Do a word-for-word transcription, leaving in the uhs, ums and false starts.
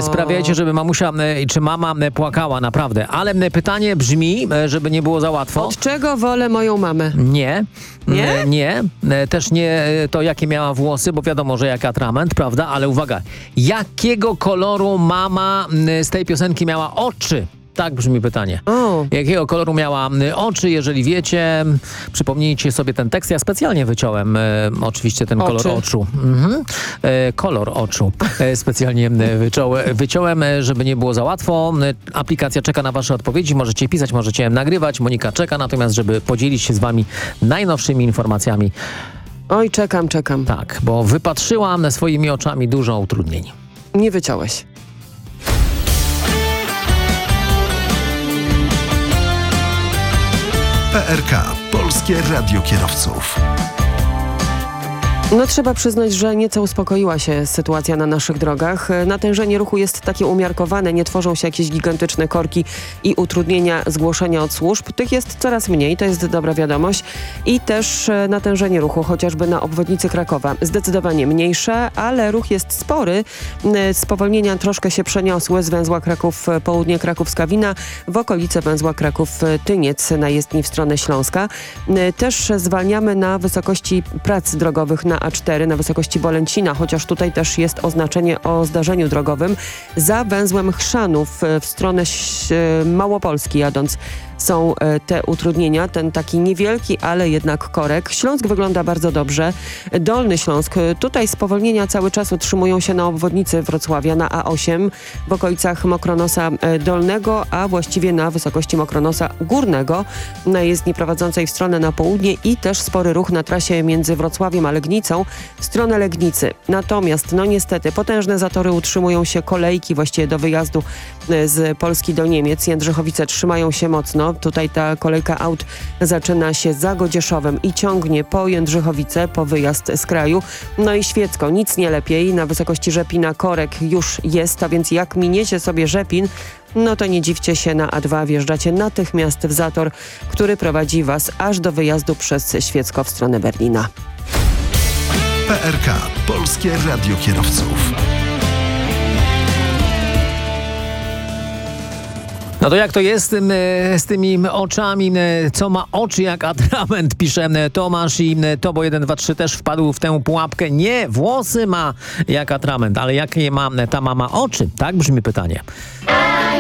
sprawiajcie, żeby mamusia e, czy mama e, płakała, naprawdę. Ale e, pytanie brzmi, e, żeby nie było za łatwo. Od czego wolę moją mamę? Nie. Nie? E, nie. E, Też nie e, to, jakie miała włosy, bo wiadomo, że jak atrament, prawda? Ale uwaga, jakiego koloru mama m, z tej piosenki miała oczy? Tak brzmi pytanie. O. Jakiego koloru miała m, oczy, jeżeli wiecie, m, przypomnijcie sobie ten tekst. Ja specjalnie wyciąłem e, oczywiście ten kolor Oczy. oczu. Mhm. E, kolor oczu. E, specjalnie m, wyciąłem, wyciąłem, e, żeby nie było za łatwo. E, Aplikacja czeka na wasze odpowiedzi. Możecie pisać, możecie nagrywać. Monika czeka natomiast, żeby podzielić się z wami najnowszymi informacjami. Oj, czekam, czekam. Tak, bo wypatrzyłam swoimi oczami dużo utrudnień. Nie wyciąłeś. P R K. Polskie Radio Kierowców. No trzeba przyznać, że nieco uspokoiła się sytuacja na naszych drogach. Natężenie ruchu jest takie umiarkowane, nie tworzą się jakieś gigantyczne korki i utrudnienia zgłoszenia od służb. Tych jest coraz mniej, to jest dobra wiadomość. I też e, natężenie ruchu, chociażby na obwodnicy Krakowa, zdecydowanie mniejsze, ale ruch jest spory. E, Spowolnienia troszkę się przeniosły z węzła Kraków-Południe, Kraków-Skawina w okolice węzła Kraków-Tyniec na jezdni w stronę Śląska. E, Też zwalniamy na wysokości prac drogowych na A cztery na wysokości Bolęcina, chociaż tutaj też jest oznaczenie o zdarzeniu drogowym. Za węzłem Chrzanów w stronę Małopolski jadąc są te utrudnienia, ten taki niewielki, ale jednak korek. Śląsk wygląda bardzo dobrze. Dolny Śląsk, tutaj spowolnienia cały czas utrzymują się na obwodnicy Wrocławia na A osiem w okolicach Mokronosa Dolnego, a właściwie na wysokości Mokronosa Górnego na jezdni prowadzącej w stronę na południe i też spory ruch na trasie między Wrocławiem a Legnicą w stronę Legnicy. Natomiast no niestety potężne zatory utrzymują się, kolejki właściwie do wyjazdu z Polski do Niemiec. Jędrzychowice trzymają się mocno. Tutaj ta kolejka aut zaczyna się za Godzieszowem i ciągnie po Jędrzychowice, po wyjazd z kraju. No i Świecko, nic nie lepiej. Na wysokości Rzepina korek już jest, a więc jak miniecie sobie Rzepin, no to nie dziwcie się, na A dwa wjeżdżacie natychmiast w zator, który prowadzi was aż do wyjazdu przez Świecko w stronę Berlina. P R K. Polskie Radio Kierowców. No to jak to jest z, tym, e, z tymi oczami? E, Co ma oczy jak atrament, pisze e, Tomasz i e, Tobo jeden dwa trzy też wpadł w tę pułapkę. Nie, włosy ma jak atrament, ale jakie ma e, ta mama oczy? Tak brzmi pytanie.